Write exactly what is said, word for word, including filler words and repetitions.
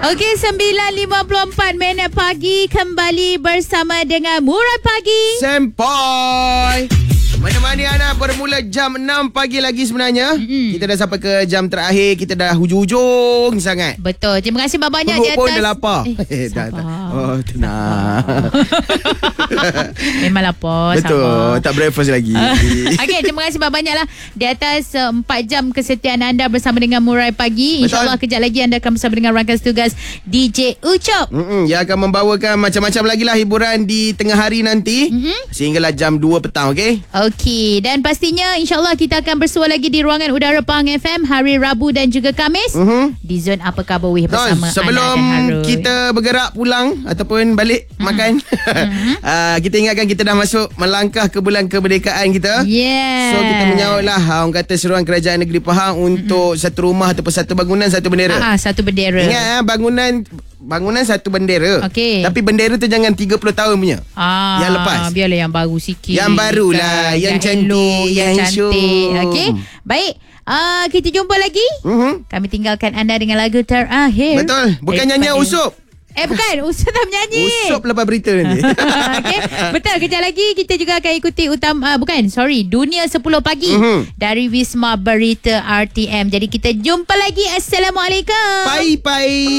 Okey, sembilan lima puluh empat minit pagi kembali bersama dengan Murai Pagi. Sempoi. Mana-mana anak bermula jam enam pagi lagi sebenarnya. Mm-hmm. Kita dah sampai ke jam terakhir. Kita dah hujung-hujung sangat. Betul. Terima kasih banyak di atas. Pun dah lapar. Eh, dah, dah. Oh, tenang. Memang lapar. Betul. Sabar. Tak breakfast lagi. Okey, terima kasih banyaklah di atas uh, empat jam kesetiaan anda bersama dengan Murai Pagi. InsyaAllah kejap lagi anda akan bersama dengan rakan tugas D J Ucok. Mm-mm, yang akan membawakan macam-macam lagi lah hiburan di tengah hari nanti. Mm-hmm. Sehinggalah jam dua petang, okey? Okey, dan pastinya insyaAllah kita akan bersua lagi di ruangan udara Pahang F M hari Rabu dan juga Khamis. Mm-hmm. Di Zon Apa Khabar Weh bersama so, sebelum kita bergerak pulang ataupun balik mm-hmm. makan, mm-hmm. uh, kita ingatkan kita dah masuk melangkah ke bulan kemerdekaan kita. Yeah. So kita menyahutlah orang kata seruan Kerajaan Negeri Pahang untuk mm-hmm. satu rumah ataupun satu bangunan satu bendera. Ah, satu bendera. Ingat bangunan bangunan satu bendera. Okay. Tapi bendera tu jangan tiga puluh tahun punya. Ah, yang lepas. Biarlah yang baru sikit. Yang barulah, kan? yang, yang cantik, elok, yang, yang cantik. Okey. Baik. Uh, kita jumpa lagi. Uh-huh. Kami tinggalkan anda dengan lagu terakhir. Betul. Bukan nyanyi Usup. Eh bukan, Usup tak menyanyi. Usup lepas berita ni. Okay. Betul, kejap lagi kita juga akan ikuti utama uh, bukan, sorry, Dunia sepuluh Pagi uh-huh. dari Wisma Berita R T M. Jadi kita jumpa lagi. Assalamualaikum. Bye bye.